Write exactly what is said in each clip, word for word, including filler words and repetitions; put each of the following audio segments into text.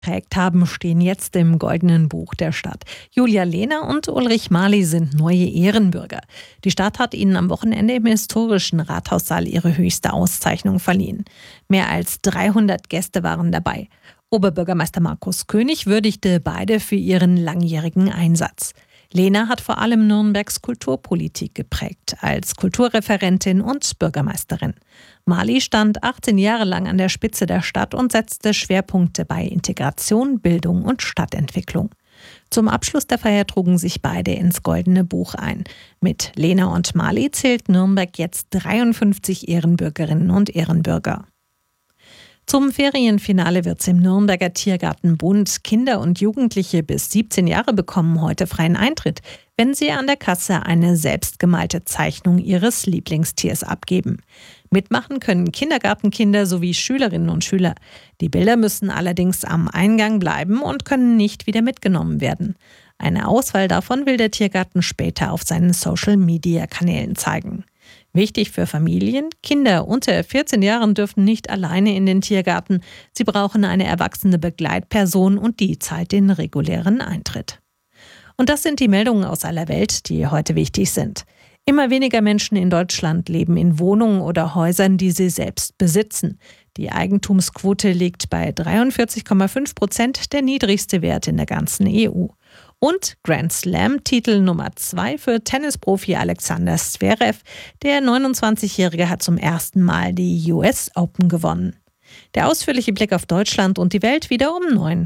geprägt haben, stehen jetzt im Goldenen Buch der Stadt. Julia Lehner und Ulrich Mali sind neue Ehrenbürger. Die Stadt hat ihnen am Wochenende im historischen Rathaussaal ihre höchste Auszeichnung verliehen. Mehr als dreihundert Gäste waren dabei. Oberbürgermeister Markus König würdigte beide für ihren langjährigen Einsatz. Lehner hat vor allem Nürnbergs Kulturpolitik geprägt, als Kulturreferentin und Bürgermeisterin. Mali stand achtzehn Jahre lang an der Spitze der Stadt und setzte Schwerpunkte bei Integration, Bildung und Stadtentwicklung. Zum Abschluss der Feier trugen sich beide ins Goldene Buch ein. Mit Lehner und Mali zählt Nürnberg jetzt dreiundfünfzig Ehrenbürgerinnen und Ehrenbürger. Zum Ferienfinale wird es im Nürnberger Tiergarten bunt. Kinder und Jugendliche bis siebzehn Jahre bekommen heute freien Eintritt, wenn sie an der Kasse eine selbstgemalte Zeichnung ihres Lieblingstiers abgeben. Mitmachen können Kindergartenkinder sowie Schülerinnen und Schüler. Die Bilder müssen allerdings am Eingang bleiben und können nicht wieder mitgenommen werden. Eine Auswahl davon will der Tiergarten später auf seinen Social-Media-Kanälen zeigen. Wichtig für Familien: Kinder unter vierzehn Jahren dürfen nicht alleine in den Tiergarten. Sie brauchen eine erwachsene Begleitperson und die zahlt den regulären Eintritt. Und das sind die Meldungen aus aller Welt, die heute wichtig sind. Immer weniger Menschen in Deutschland leben in Wohnungen oder Häusern, die sie selbst besitzen. Die Eigentumsquote liegt bei dreiundvierzig Komma fünf Prozent, der niedrigste Wert in der ganzen E U. Und Grand Slam-Titel Nummer zwei für Tennisprofi Alexander Zverev. Der neunundzwanzigjährige hat zum ersten Mal die U S Open gewonnen. Der ausführliche Blick auf Deutschland und die Welt wieder um neun.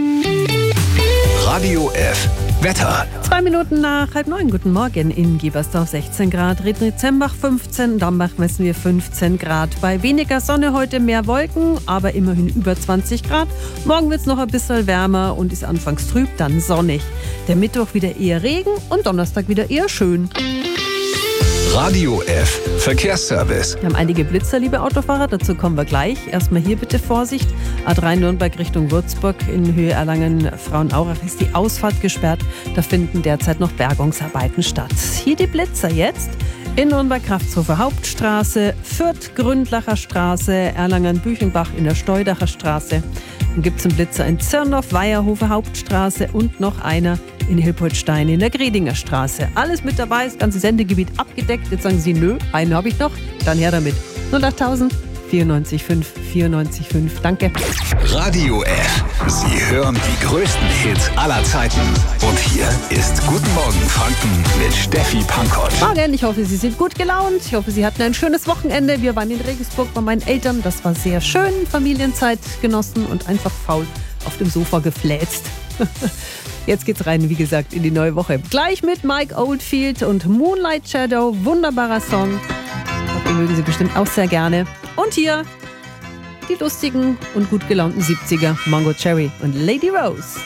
Radio F. Wetter. Zwei Minuten nach halb neun. Guten Morgen. In Gebersdorf sechzehn Grad, Riednitz-Sembach fünfzehn, Dambach messen wir fünfzehn Grad. Bei weniger Sonne heute mehr Wolken, aber immerhin über zwanzig Grad. Morgen wird es noch ein bisschen wärmer und ist anfangs trüb, dann sonnig. Der Mittwoch wieder eher Regen und Donnerstag wieder eher schön. Radio F. Verkehrsservice. Wir haben einige Blitzer, liebe Autofahrer, dazu kommen wir gleich. Erstmal hier bitte Vorsicht. A drei Nürnberg Richtung Würzburg in Höhe Erlangen-Frauenaurach ist die Ausfahrt gesperrt. Da finden derzeit noch Bergungsarbeiten statt. Hier die Blitzer jetzt. In Nürnberg Kraftshofer Hauptstraße, Fürth Gründlacher Straße, Erlangen-Büchenbach in der Steudacher Straße. Dann gibt es einen Blitzer in Zirndorf, Weiherhofer Hauptstraße und noch einer in Hilpoltstein in der Gredinger Straße. Alles mit dabei, das ganze Sendegebiet abgedeckt. Jetzt sagen Sie, nö, einen habe ich noch, dann her damit. null acht tausend vierundneunzig fünf vierundneunzig fünf. Danke. Radio F. Sie hören die größten Hits aller Zeiten. Und hier ist Guten Morgen Franken mit Steffi Pankott. Morgen, ich hoffe, Sie sind gut gelaunt. Ich hoffe, Sie hatten ein schönes Wochenende. Wir waren in Regensburg bei meinen Eltern. Das war sehr schön. Familienzeit genossen und einfach faul auf dem Sofa gefläzt. Jetzt geht's rein, wie gesagt, in die neue Woche. Gleich mit Mike Oldfield und Moonlight Shadow. Wunderbarer Song. Den mögen Sie bestimmt auch sehr gerne. Und hier die lustigen und gut gelaunten siebziger, Mango Cherry und Lady Rose.